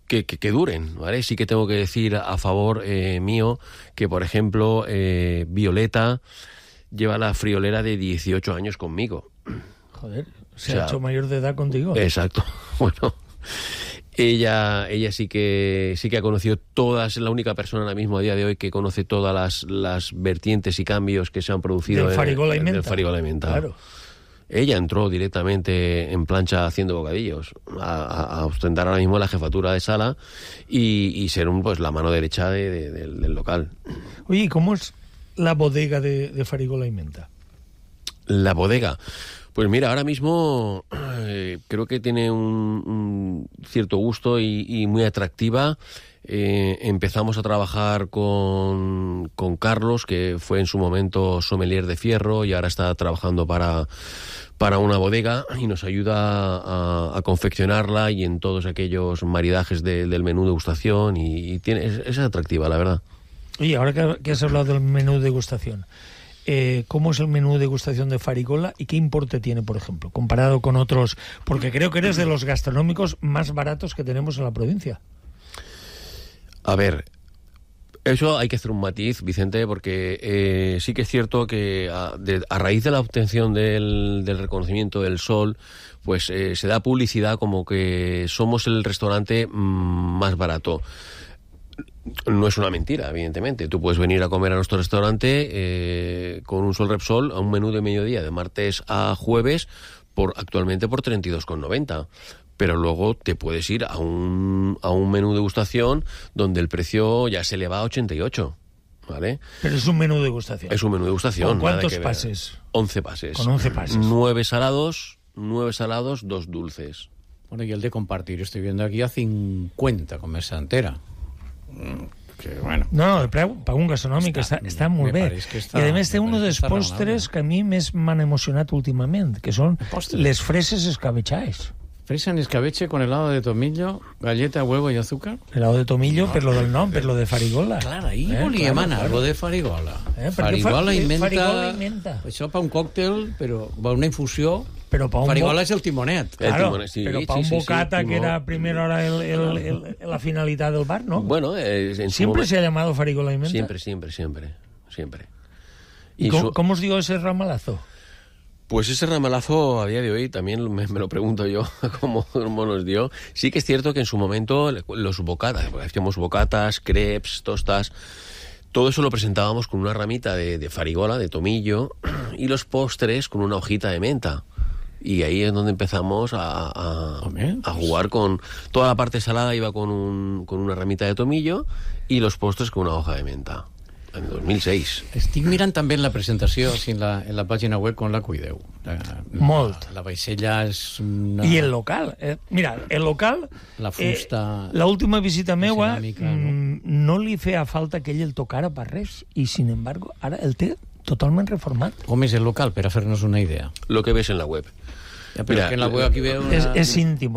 que duren, ¿vale? Sí que tengo que decir a favor mío que, por ejemplo, Violeta lleva la friolera de 18 años conmigo. Joder, se ha hecho mayor de edad contigo. Exacto. Bueno, ella sí que ha conocido todas, es la única persona ahora mismo a día de hoy que conoce todas las vertientes y cambios que se han producido del Farigola y Menta. Del Farigola y Menta. Claro. Ella entró directamente en plancha haciendo bocadillos, a ostentar ahora mismo la jefatura de sala y ser pues la mano derecha del local. Oye, ¿y cómo es la bodega de Farigola y Menta? La bodega. Pues mira, ahora mismo creo que tiene un cierto gusto y muy atractiva. Empezamos a trabajar con Carlos, que fue en su momento sommelier de Fierro y ahora está trabajando para una bodega y nos ayuda a confeccionarla y en todos aquellos maridajes del menú degustación y es atractiva, la verdad. Oye, ahora que has hablado del menú degustación, ¿cómo es el menú degustación de Farigola y qué importe tiene, por ejemplo, comparado con otros? Porque creo que eres de los gastronómicos más baratos que tenemos en la provincia. A ver, eso hay que hacer un matiz, Vicente, porque sí que es cierto que a raíz de la obtención del reconocimiento del Sol, pues se da publicidad como que somos el restaurante más barato. No es una mentira, evidentemente. Tú puedes venir a comer a nuestro restaurante con un Sol Repsol a un menú de mediodía de martes a jueves actualmente por 32,90. Pero luego te puedes ir a un menú degustación donde el precio ya se eleva a 88, ¿vale? Pero es un menú degustación. Es un menú degustación. ¿Con cuántos pases? 11 pases. Con 11 pases. 9 salados, 2 dulces. Bueno, y el de compartir, estoy viendo aquí a 50 con mesa entera. Que bueno. No, el preu per un gastronòmic està molt bé. I a més té un dels postres que a mi més m'han emocionat últimament, que són les freses escabechades. Fresa en escabeche con helado de tomillo, galleta, huevo y azúcar. Helado de tomillo, per lo del nom, per lo de Farigola. Clar, ahí volia emanar algo de Farigola. Farigola i menta. Això per un còctel, però per una infusió. Farigola és el timonet. Claro, però per un bocata que era a primera hora la finalitat del bar, ¿no? Bueno, siempre se ha llamado Farigola y Menta. Siempre. ¿Y cómo os dio ese ramalazo? Pues ese ramalazo a día de hoy también me lo pregunto yo cómo nos dio. Sí que es cierto que en su momento los bocatas, hacíamos bocatas, crepes, tostas, todo eso lo presentábamos con una ramita de Farigola, de tomillo, y los postres con una hojita de menta. Y ahí es donde empezamos a jugar con... Toda la parte salada iba con una ramita de tomillo y los postres con una hoja de menta. En 2006. Estic mirant també en la presentació en la pàgina web com la cuideu. Molt. La vaixella és una... I el local. Mira, el local... La fusta... L'última visita meua no li feia falta que ell el tocara per res i, sin embargo, ara el té totalment reformat. Com és el local, per a fer-nos una idea? Lo que ves en la web. Ja, però mira, que en la web aquí veu... És íntim.